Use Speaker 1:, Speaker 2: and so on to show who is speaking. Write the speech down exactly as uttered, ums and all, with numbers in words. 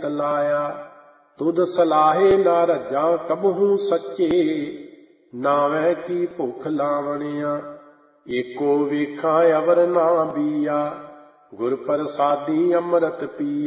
Speaker 1: ਅੰਮ੍ਰਿਤ ਲਾਇਆ। ਤੁਧ ਸਲਾਹੇ ਨਾ ਰੱਜਾਂ ਕਬਹੂ ਸੱਚੇ, ਨਾਵੇਂ ਕੀ ਭੁੱਖ ਲਾਵਣਿਆ। ਏਕੋ ਵੇਖਾਂ ਅਵਰ ਨਾ ਬੀਆ, ਗੁਰ ਪ੍ਰਸਾਦੀ ਅੰਮ੍ਰਿਤ ਪੀਆ।